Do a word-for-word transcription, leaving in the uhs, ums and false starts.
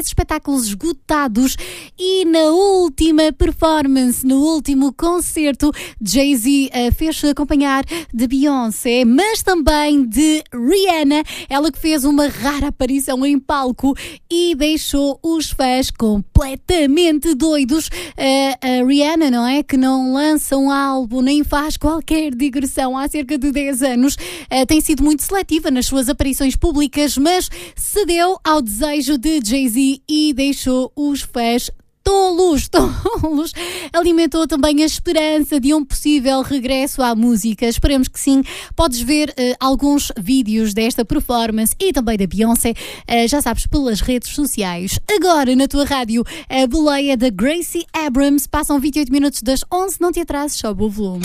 espetáculos esgotados e na última performance, no último concerto, Jay-Z uh, fez-se acompanhar de Beyoncé, mas também de Rihanna, ela que fez uma rara aparição em palco e deixou os fãs completamente doidos. Uh, a Rihanna, não é? Que não lança um álbum nem faz qualquer digressão há cerca de dez anos, uh, tem sido muito seletiva nas suas aparições públicas, mas cedeu ao desejo de Jay-Z e deixou os fãs tolos, tolos. Alimentou também a esperança de um possível regresso à música. Esperemos que sim. Podes ver uh, alguns vídeos desta performance e também da Beyoncé, uh, já sabes, pelas redes sociais. Agora, na tua rádio, a boleia da Gracie Abrams. Passam vinte e oito minutos das onze, não te atrases, sobe o volume.